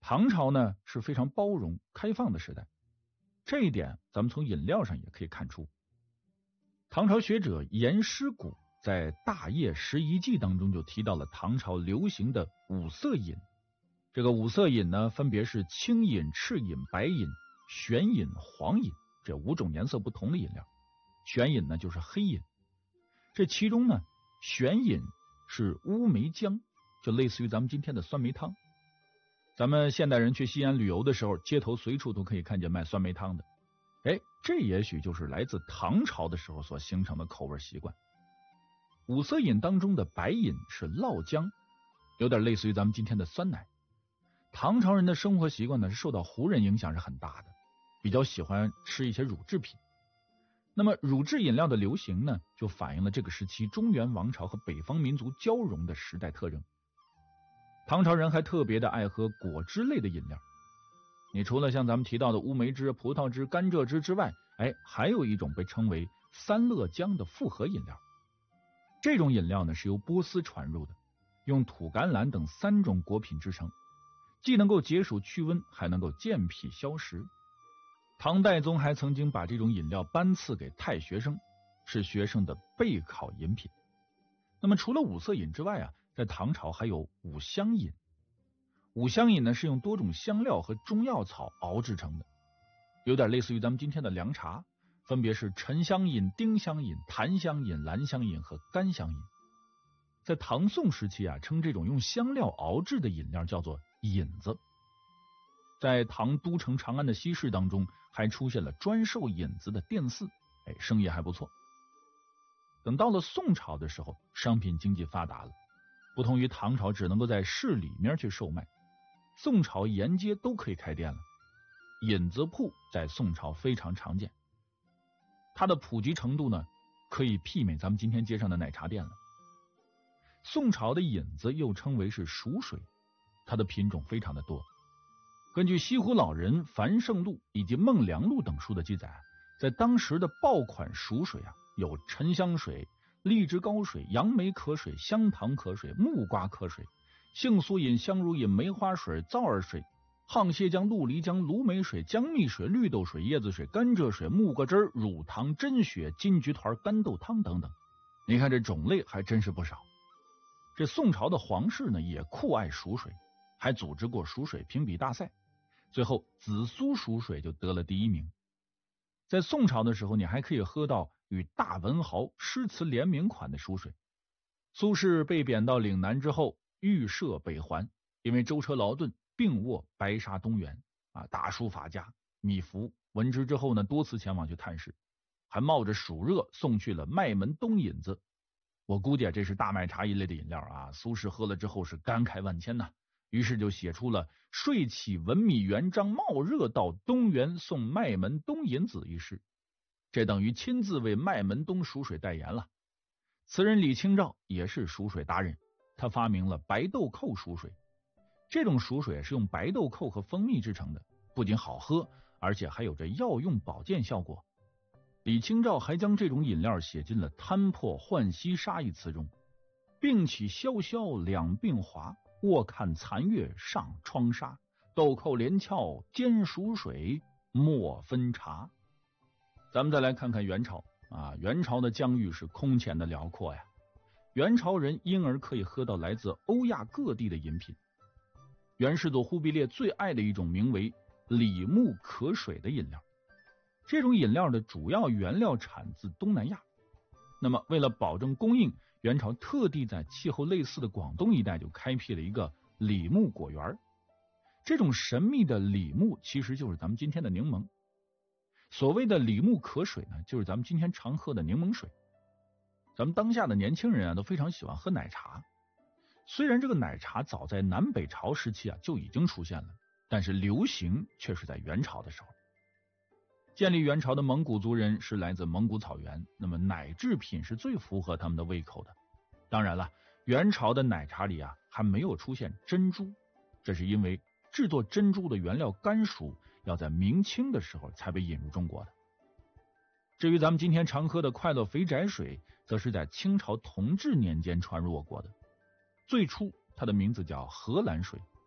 唐朝呢是非常包容开放的时代，这一点咱们从饮料上也可以看出。唐朝学者严师古在《大业拾遗记》当中就提到了唐朝流行的五色饮。这个五色饮呢，分别是青饮、赤饮、白饮、玄饮、黄饮这5种颜色不同的饮料。玄饮呢就是黑饮，这其中呢，玄饮是乌梅浆，就类似于咱们今天的酸梅汤。咱们现代人去西安旅游的时候，街头随处都可以看见卖酸梅汤的。这也许就是来自唐朝的时候所形成的口味习惯。五色饮当中的白饮是酪浆，有点类似于咱们今天的酸奶。唐朝人的生活习惯呢，是受到胡人影响是很大的，比较喜欢吃一些乳制品。那么乳制饮料的流行呢，就反映了这个时期中原王朝和北方民族交融的时代特征。唐朝人还特别的爱喝果汁类的饮料，你除了像咱们提到的乌梅汁、葡萄汁、甘蔗汁之外，还有一种被称为三乐浆的复合饮料。这种饮料呢是由波斯传入的，用土甘蓝等3种果品制成，既能够解暑驱温，还能够健脾消食。唐代宗还曾经把这种饮料颁赐给太学生，是学生的备考饮品。那么除了五色饮之外在唐朝还有五香饮。五香饮呢是用多种香料和中药草熬制成的，有点类似于咱们今天的凉茶，分别是沉香饮、丁香饮、檀香饮、兰香饮和干香饮。在唐宋时期称这种用香料熬制的饮料叫做饮子。在唐都城长安的西市当中，还出现了专售饮子的店肆，生意还不错。等到了宋朝的时候，商品经济发达了，不同于唐朝只能够在市里面去售卖，宋朝沿街都可以开店了。饮子铺在宋朝非常常见，它的普及程度呢，可以媲美咱们今天街上的奶茶店了。宋朝的饮子又称为是蜀水，它的品种非常的多。根据西湖老人、樊胜录以及孟良录等书的记载，在当时的爆款蜀水有沉香水、荔枝膏水、杨梅壳水、香糖壳水、木瓜壳水、杏酥饮、香茹饮、梅花水、皂儿水、沆蟹浆、鹿梨浆、芦梅水、姜蜜水、绿豆水、椰子水、甘蔗水、木瓜汁、乳糖、真雪、金桔团、干豆汤等等。你看这种类还真是不少。这宋朝的皇室呢也酷爱蜀水，还组织过蜀水评比大赛，最后紫苏蜀水就得了第1名。在宋朝的时候，你还可以喝到与大文豪诗词联名款的蜀水。苏轼被贬到岭南之后，预设北还，因为舟车劳顿，病卧白沙东园。大书法家米芾闻之之后呢，多次前往去探视，还冒着暑热送去了麦门冬饮子。我估计这是大麦茶一类的饮料苏轼喝了之后是感慨万千于是就写出了睡起闻米元璋冒热到东园送麦门冬饮子一诗，这等于亲自为麦门冬蜀水代言了。词人李清照也是蜀水达人，他发明了白豆蔻蜀水。这种蜀水是用白豆蔻和蜂蜜制成的，不仅好喝，而且还有着药用保健效果。李清照还将这种饮料写进了《摊破浣溪沙》一词中，病起萧萧两鬓华，卧看残月上窗纱，豆蔻连翘煎蜀水，莫分茶。咱们再来看看元朝元朝的疆域是空前的辽阔呀。元朝人因而可以喝到来自欧亚各地的饮品。元世祖忽必烈最爱的一种名为李木可水的饮料，这种饮料的主要原料产自东南亚。那么为了保证供应，元朝特地在气候类似的广东一带就开辟了一个李木果园。这种神秘的李木其实就是咱们今天的柠檬。所谓的李木可水呢，就是咱们今天常喝的柠檬水。咱们当下的年轻人都非常喜欢喝奶茶。虽然这个奶茶早在南北朝时期就已经出现了，但是流行却是在元朝的时候。建立元朝的蒙古族人是来自蒙古草原，那么奶制品是最符合他们的胃口的。当然了，元朝的奶茶里还没有出现珍珠，这是因为制作珍珠的原料甘薯要在明清的时候才被引入中国的。至于咱们今天常喝的快乐肥宅水，则是在清朝同治年间传入我国的。最初它的名字叫荷兰水，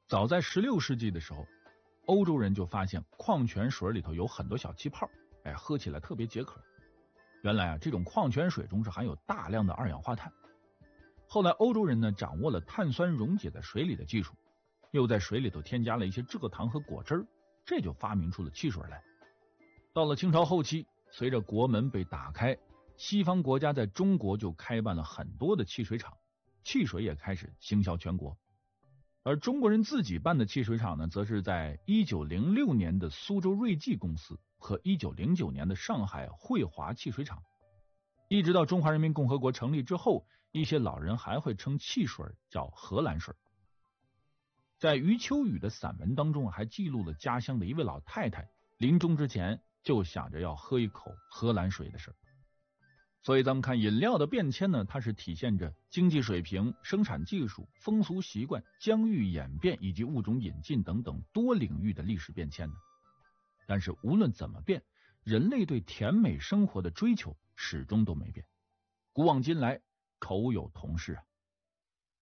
早在16世纪的时候，欧洲人就发现矿泉水里头有很多小气泡，喝起来特别解渴。原来这种矿泉水中是含有大量的二氧化碳。后来欧洲人呢掌握了碳酸溶解在水里的技术，又在水里头添加了一些蔗糖和果汁，这就发明出了汽水来。到了清朝后期，随着国门被打开，西方国家在中国就开办了很多的汽水厂，汽水也开始行销全国。而中国人自己办的汽水厂呢，则是在1906年的苏州瑞记公司和1909年的上海汇华汽水厂。一直到中华人民共和国成立之后，一些老人还会称汽水叫荷兰水。在余秋雨的散文当中还记录了家乡的一位老太太临终之前就想着要喝一口荷兰水的事。所以咱们看饮料的变迁呢，它是体现着经济水平、生产技术、风俗习惯、疆域演变以及物种引进等等多领域的历史变迁的。但是无论怎么变，人类对甜美生活的追求始终都没变，古往今来口有同事啊。